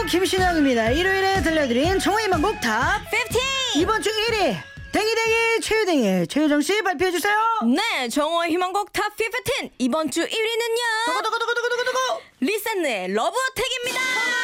김신영입니다. 일요일에 들려드린 정호의 만곡 탑 15. 이번 주 1위 댕이댕이 최유댕이 최유정씨 발표해주세요. 네, 정호의 희망곡 탑 15. 이번 주 1위는요 두구두구두구두구두구 리센의 러브 어택입니다.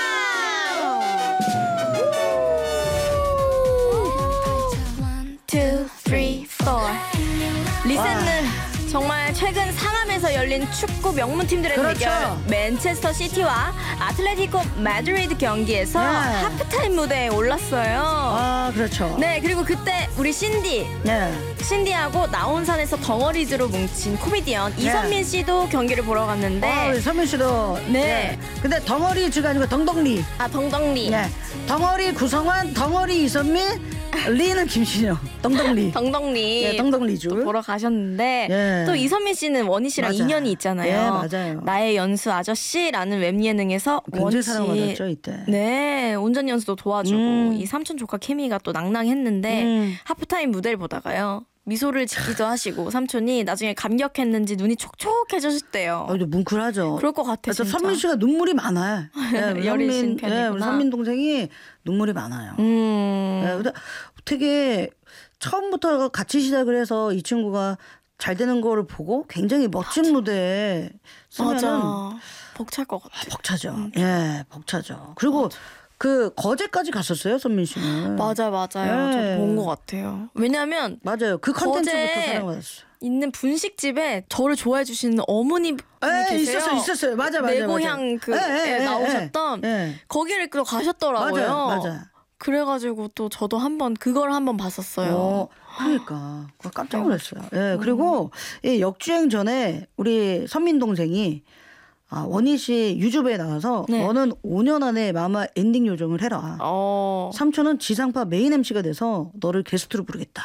리센은 정말 최근 상암에서 열린 축구 명문팀들의 그렇죠. 대결 맨체스터 시티와 아틀레티코 마드리드 경기에서 네. 하프타임 무대에 올랐어요. 아 그렇죠. 네, 그리고 그때 우리 신디하고 나온산에서 덩어리즈로 뭉친 코미디언 이선민 씨도 경기를 보러 갔는데 선민 씨도 네. 근데 덩어리즈가 아니고 덩덩리. 덩덩리. 네. 덩어리 구성환, 덩어리 이선민, 리는 김신영. 덩덩리. 덩덩리. 네, 덩덩리주. 또 보러 가셨는데 예. 또 이선민 씨는 원희 씨랑 맞아. 인연이 있잖아요. 예, 맞아요. 나의 연수 아저씨라는 웹 예능에서 원희 굉장히 씨 사랑받았죠 이때. 네, 운전 연수도 도와주고 이 삼촌 조카 케미가 또 낭낭했는데 하프타임 무대를 보다가요. 미소를 짓기도 하시고 삼촌이 나중에 감격했는지 눈이 촉촉해졌대요. 좀 뭉클하죠. 그럴 것 같아 진짜. 선민 씨가 눈물이 많아요. 네, 우리 여리신 선민, 편이구나. 우리 선민 동생이 눈물이 많아요. 네, 근데 되게 처음부터 같이 시작을 해서 이 친구가 잘 되는 거를 보고 굉장히 멋진 무대에 서면은 맞아. 벅찰 것 같아. 벅차죠. 예, 벅차죠. 그리고 그 거제까지 갔었어요, 선민 씨는. 맞아요. 예. 저도 본 것 같아요. 왜냐하면 맞아요. 그 컨텐츠부터 거제 사랑받았어요. 있는 분식집에 저를 좋아해 주시는 어머니 분이 계세요. 있었어요. 맞아. 내 고향 나오셨던 거기를 또 가셨더라고요. 맞아. 그래가지고 또 저도 그걸 한번 봤었어요. 그러니까 깜짝 놀랐어요. 예, 그리고 이 역주행 전에 우리 선민 동생이 원희 씨 유튜브에 나와서 네. 너는 5년 안에 마마 엔딩 요정을 해라. 삼촌은 지상파 메인 MC가 돼서 너를 게스트로 부르겠다.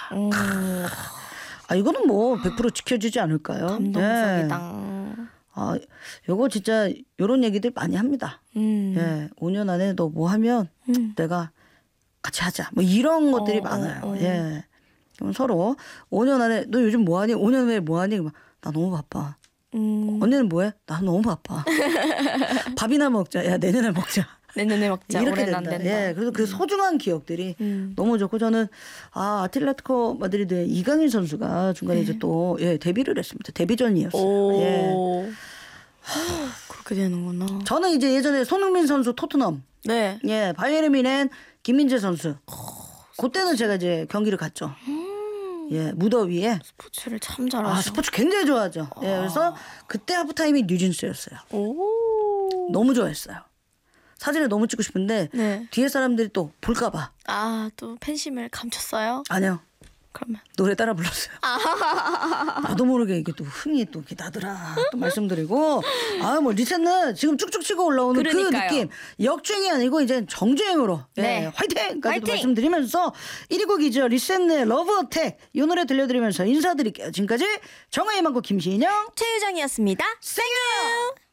이거는 뭐 100% 지켜지지 않을까요? 감동적이다. 요거 진짜 요런 얘기들 많이 합니다. 예, 5년 안에 너 뭐 하면 내가 같이 하자. 뭐 이런 것들이 많아요. 예. 그럼 서로 5년 안에 너 요즘 뭐 하니? 5년 후에 뭐 하니? 나 너무 바빠. 언니는 뭐해? 나 너무 바빠. 밥이나 먹자. 야 내년에 먹자. 내년에 먹자. 이렇게 올해는 안 된다. 된다. 예, 그래서 그 소중한 기억들이 너무 좋고 저는 아틀레티코 마드리드의 이강인 선수가 중간에 이제 또 데뷔를 했습니다. 데뷔전이었어요. 예. 그렇게 되는구나. 저는 이제 예전에 손흥민 선수 토트넘, 네. 예, 바이에른 뮌헨 김민재 선수. 그때는 제가 이제 경기를 갔죠. 예, 무더위에. 스포츠를 참 잘하죠. 스포츠 굉장히 좋아하죠. 예, 그래서 그때 하프타임이 뉴진스였어요. 너무 좋아했어요. 사진을 너무 찍고 싶은데 네. 뒤에 사람들이 또 볼까봐. 또 팬심을 감췄어요? 아니요. 그러면 노래 따라 불렀어요. 나도 모르게 이게 또 흥이 또 이렇게 나더라. 또 말씀드리고 뭐 리셋는 지금 쭉쭉 치고 올라오는 그러니까요. 그 느낌 역주행이 아니고 이제 정주행으로 네. 화이팅까지도 화이팅! 말씀드리면서 1위 곡이죠. 리셋의 러브 어택 이 노래 들려드리면서 인사드릴게요. 지금까지 정화의 망고 김신영 최유정이었습니다. 생유.